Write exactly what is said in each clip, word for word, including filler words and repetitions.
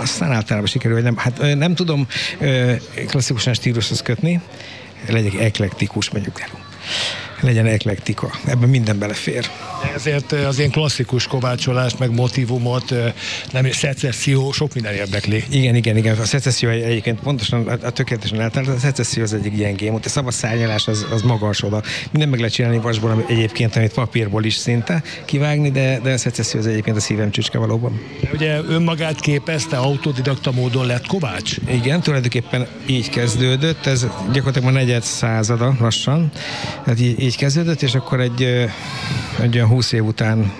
aztán általában sikerül, vagy nem. Hát nem tudom klasszikusan stílushoz kötni, legyek eklektikus, mondjuk legyen eklektika. Ebben minden belefér. De ezért az ilyen klasszikus kovácsolást, meg motívumot, nem, szecesszió, sok minden érdekli. Igen, igen, igen. A szecesszió egyébként pontosan, a, a tökéletesen eltárt, a szecesszió az egyik gyengém. A szabad szárnyalás az, az magas oda. Minden meg lehet csinálni vasból, egyébként, amit papírból is szinte kivágni, de, de a szecesszió az egyébként a szívem csücske valóban. De ugye önmagát képezte, autodidakta módon lett kovács? Igen, tulajdonképpen így kezdődött, ez gyakorlatilag már negyed százada lassan. Tehát így, így kezdődött, és akkor egy, egy olyan húsz év után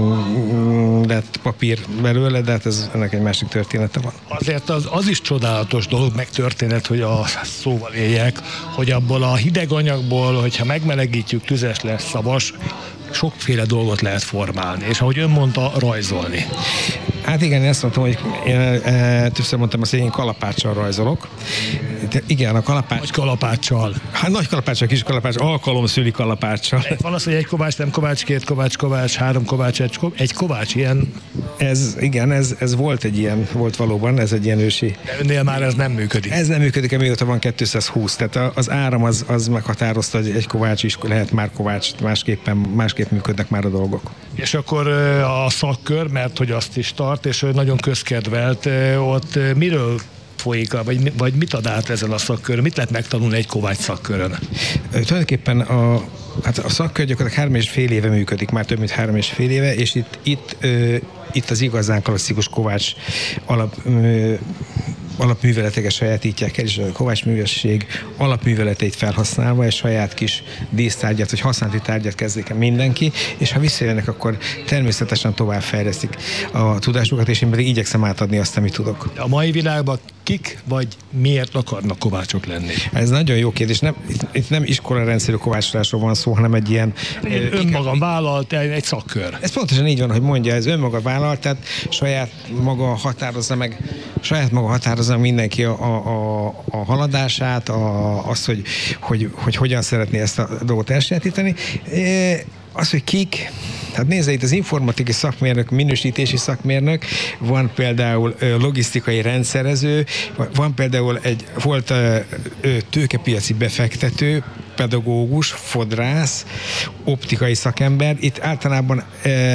um, lett papír belőle, de hát ez, ennek egy másik története van. Azért az, az is csodálatos dolog, meg történet, hogy a szóval éljek, hogy abból a hideg anyagból, hogyha megmelegítjük, tüzes lesz, szavas, sokféle dolgot lehet formálni, és ahogy ön mondta, rajzolni. Hát igen, én ezt mondtam, hogy én e, többször mondtam azt, hogy én kalapáccsal rajzolok. De igen, a kalapács... Nagy kalapáccsal. Hát nagy kalapáccsal, kis kalapács, alkalom szüli kalapáccsal. Van az, hogy egy kovács, nem kovács, két kovács, kovács, három kovács, egy, egy kovács, ilyen... Ez, igen, ez, ez volt egy ilyen, volt valóban, ez egy ilyen ősi... De önnél már ez nem működik. Ez nem működik, amióta van kétszázhúsz, tehát az áram az, az meghatározta, hogy egy kovács is lehet már kovács, másképpen, másképp működnek már a dolgok. És akkor a szakkör, mert hogy azt is tart, és nagyon közkedvelt, ott miről folyik, vagy, vagy mit ad át ezen a szakkörön? Mit lehet megtanulni egy kovács szakkörön? Tulajdonképpen a, hát a szakkör gyakorlatilag három és fél éve működik, már több mint három és fél éve, és itt, itt, ö, itt az igazán klasszikus kovács alap ö, alapműveleteket sajátítják el, és a kovácsművészség alapműveleteit felhasználva egy saját kis dísztárgyat, vagy használati tárgyat kezdik el mindenki, és ha visszajönnek, akkor természetesen tovább fejlesztik a tudásukat, és én pedig igyekszem átadni azt, amit tudok. A mai világban kik vagy miért akarnak kovácsok lenni? Ez nagyon jó kérdés. Nem, itt, itt nem iskolarendszerű kovácsolásról van szó, hanem egy ilyen... Én önmagam vállalt egy szakkör. Ez pontosan így van, hogy mondja, ez önmaga vállalt, tehát saját maga határozza meg, saját maga határozza mindenki a, a, a haladását, a, azt, hogy, hogy, hogy hogyan szeretné ezt a dolgot elsajátítani. Az, hogy kik, hát nézze, itt az informatikai szakmérnök, minősítési szakmérnök, van például logisztikai rendszerező, van például egy, volt tőkepiaci befektető, pedagógus, fodrász, optikai szakember. Itt általában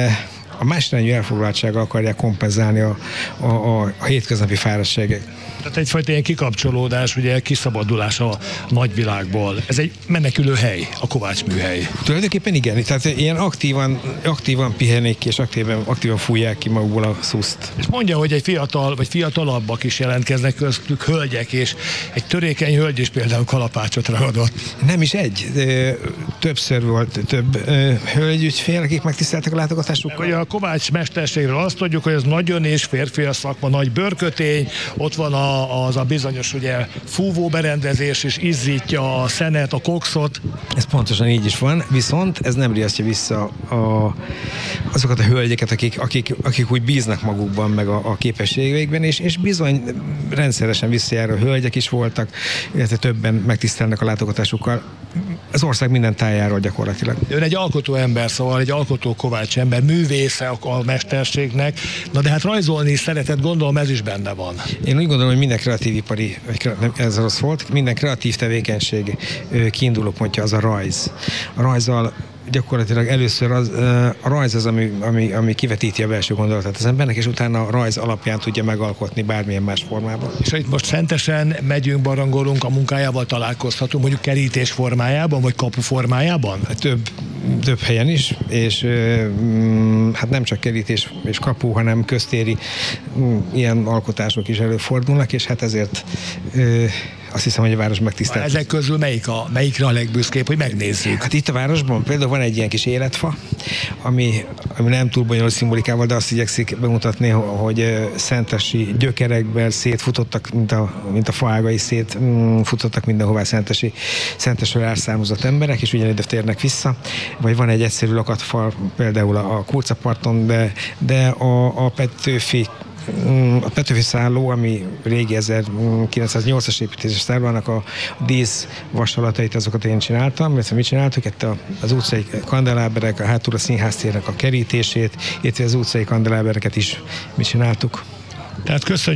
a másrányú elfoglaltsággal akarják kompenzálni a, a, a, a hétköznapi fáradtságok. Tehát egyfajta ilyen kikapcsolódás, ugye kiszabadulás a nagyvilágból. Ez egy menekülő hely, a kovácsműhely. Tulajdonképpen igen, tehát ilyen aktívan, aktívan pihenik ki, és aktívan, aktívan fújják ki magukból a szuszt. És mondja, hogy egy fiatal, vagy fiatalabbak is jelentkeznek köztük, hölgyek, és egy törékeny hölgy is például kalapácsot ragadott. Nem is egy, többször volt több hölgyügyfél, akik megtiszteltek a látogatásukkal. A kovács mesterségről azt tudjuk, hogy ez nagyon és férfi a szakma, nagy bőrkötény, ott van a, az a bizonyos ugye fúvó berendezés, és izzítja a szenet, a kokszot. Ez pontosan így is van, viszont ez nem riasztja vissza a, azokat a hölgyeket, akik, akik, akik úgy bíznak magukban, meg a, a képességeikben, és, és bizony rendszeresen visszajáró hölgyek is voltak, illetve többen megtisztelnek a látogatásukkal. Az ország minden tájáról gyakorlatilag. Ön egy alkotó ember, szóval egy alkotó kovács ember, művésze a mesterségnek, na de hát rajzolni is szeretett, gondolom ez is benne van. Én úgy gondolom, hogy minden kreatív ipari, ez rossz volt, minden kreatív tevékenység kiinduló pontja az a rajz. A rajzzal gyakorlatilag először az, a rajz az, ami, ami, ami kivetíti a belső gondolatát az embernek, és utána a rajz alapján tudja megalkotni bármilyen más formában. És ha itt most Szentesen megyünk, barangolunk, a munkájával találkozhatunk, mondjuk kerítés formájában, vagy kapu formájában? Több, több helyen is, és mm, hát nem csak kerítés és kapu, hanem köztéri mm, ilyen alkotások is előfordulnak, és hát ezért mm, azt hiszem, hogy a város megtisztelt. Ezek közül melyik a, melyikre a legbüszkébb, hogy megnézzük? Hát itt a városban például van egy ilyen kis életfa, ami, ami nem túl bonyolult szimbolikával, de azt igyekszik bemutatni, hogy szentesi gyökerekben szétfutottak, mint a, mint a faágai szétfutottak mindenhová szentesi, szentesről elszármazott emberek, és ugyanide térnek vissza. Vagy van egy egyszerű lakatfal, például a Kurcaparton, de, de a, a Petőfi a Petőfi szálló, ami régi ezerkilencszáznyolcas építésű szálló, annak a dísz vasalatait, azokat én csináltam, illetve mit csináltuk, itt az utcai kandeláberek, a hátul a színháztérnek a kerítését, illetve az utcai kandelábereket is mi csináltuk. Tehát köszönjük.